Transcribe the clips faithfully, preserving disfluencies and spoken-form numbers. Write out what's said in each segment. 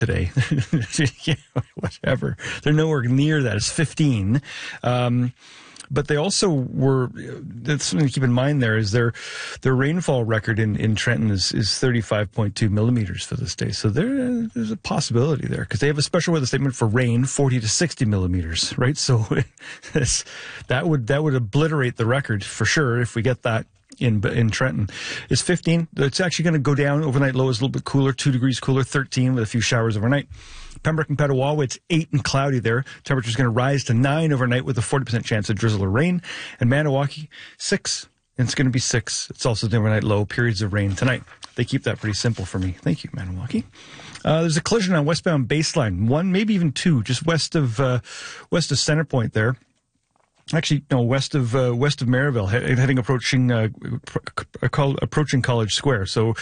today. Yeah, whatever. They're nowhere near that. It's fifteen. Um, But they also were, that's something to keep in mind there, is their their rainfall record in, in Trenton is, is thirty-five point two millimeters for this day. So there, there's a possibility there, because they have a special weather statement for rain, forty to sixty millimeters, right? So that would that would obliterate the record for sure if we get that in in Trenton. It's fifteen. It's actually going to go down. Overnight low is a little bit cooler, two degrees cooler, thirteen with a few showers overnight. Pembroke and Petawawa, it's eight and cloudy there. Temperature's going to rise to nine overnight with a forty percent chance of drizzle or rain. And Maniwaki, six. And it's going to be six. It's also the overnight low, periods of rain tonight. They keep that pretty simple for me. Thank you, Maniwaki. Uh, there's a collision on westbound Baseline. One, maybe even two, just west of, uh, west of Centerpoint there. Actually, no, west of uh, west of Maryville, he- heading approaching uh, pr- call, approaching College Square. So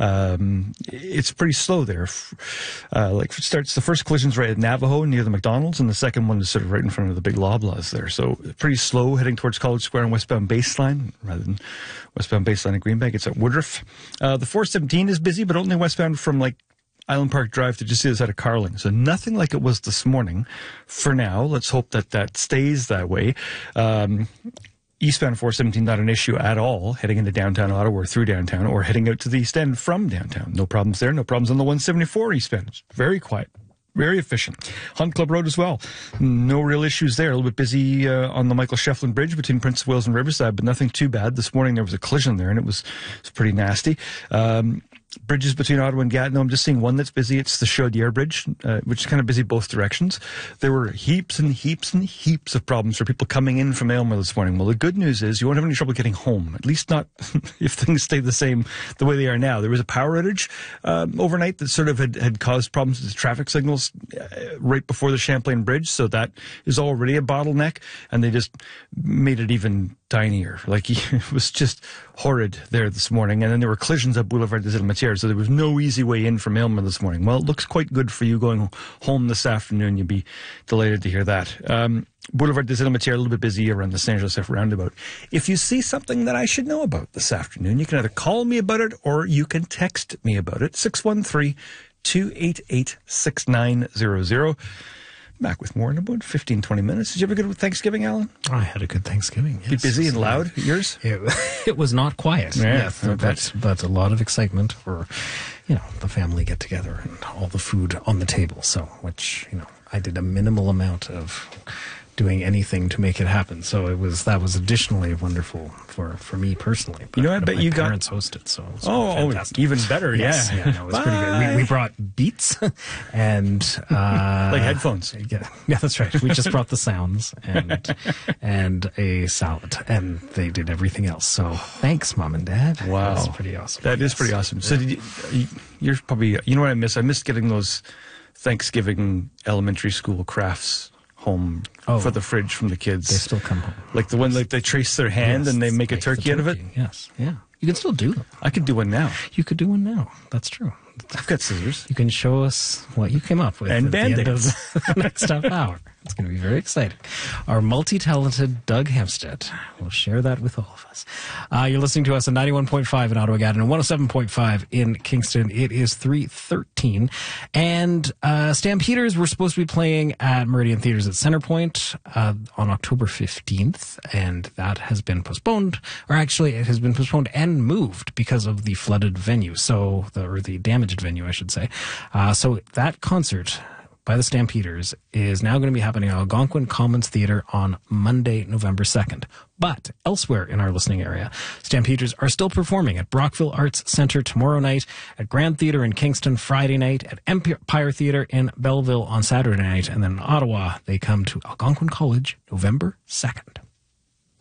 um, it's pretty slow there. Uh, like it starts, the first collision's right at Navajo near the McDonald's, and the second one is sort of right in front of the big Loblaws there. So pretty slow heading towards College Square on westbound Baseline rather than westbound Baseline at Greenbank. It's at Woodruff. Uh, the four seventeen is busy, but only westbound from like Island Park Drive to just see this out of Carling. So nothing like it was this morning for now. Let's hope that that stays that way. Um, eastbound four seventeen, not an issue at all, heading into downtown Ottawa or through downtown, or heading out to the east end from downtown. No problems there. No problems on the one seventy-four eastbound. It's very quiet. Very efficient. Hunt Club Road as well. No real issues there. A little bit busy uh, on the Michael Shefflin Bridge between Prince of Wales and Riverside, but nothing too bad. This morning there was a collision there, and it was, it was pretty nasty. Um, Bridges between Ottawa and Gatineau, I'm just seeing one that's busy. It's the Chaudière Bridge, uh, which is kind of busy both directions. There were heaps and heaps and heaps of problems for people coming in from Aylmer this morning. Well, the good news is you won't have any trouble getting home, at least not if things stay the same the way they are now. There was a power outage um, overnight that sort of had, had caused problems with the traffic signals uh, right before the Champlain Bridge, so that is already a bottleneck, and they just made it even tinier. Like, it was just horrid there this morning. And then there were collisions at Boulevard des Ilmatières, so there was no easy way in from Aylmer this morning. Well, it looks quite good for you going home this afternoon. You'd be delighted to hear that. Um, Boulevard des Ilmatières, a little bit busy around the Saint Joseph roundabout. If you see something that I should know about this afternoon, you can either call me about it or you can text me about it. six one three, two eight eight, six nine zero zero. Back with more in about fifteen, twenty minutes. Did you have a good Thanksgiving, Alan? I had a good Thanksgiving, yes. Be busy and loud? Yours? It, it was not quiet, yeah, yes, but, but a lot of excitement for, you know, the family get-together and all the food on the table. So, which, you know, I did a minimal amount of doing anything to make it happen. So it was, that was additionally wonderful for, for me personally. But, you know, I bet my you got... parents hosted, so it was oh, fantastic. Oh, even better, yes, yeah. yeah, no, it was pretty good. We, we brought Beats and... Uh, like headphones. Yeah, yeah, that's right. We just brought the sounds and and a salad, and they did everything else. So thanks, Mom and Dad. Wow. That's pretty awesome. That is pretty awesome. So did you, you're probably... You know what I miss? I missed getting those Thanksgiving elementary school crafts home oh, for the fridge from the kids. They still come home. Like the one, like they trace their hand yes, and they make like a turkey, turkey out of it? Yes, yeah. You can still do them. I could do one now. You could do one now. That's true. I've got scissors. You can show us what you came up with and at the end of Band-Aids. the next half hour. It's going to be very exciting. Our multi-talented Doug Hempstead will share that with all of us. Uh, you're listening to us at ninety-one point five in Ottawa, Gatineau, and one oh seven point five in Kingston. It is three thirteen. And uh, Stampeders were supposed to be playing at Meridian Theatres at Centerpoint uh, on October fifteenth, and that has been postponed. Or actually, it has been postponed and moved because of the flooded venue, so the, or the damaged venue, I should say. Uh, so that concert by the Stampeders is now going to be happening at Algonquin Commons Theatre on Monday, November second. But elsewhere in our listening area, Stampeders are still performing at Brockville Arts Centre tomorrow night, at Grand Theatre in Kingston Friday night, at Empire Theatre in Belleville on Saturday night, and then in Ottawa, they come to Algonquin College November second.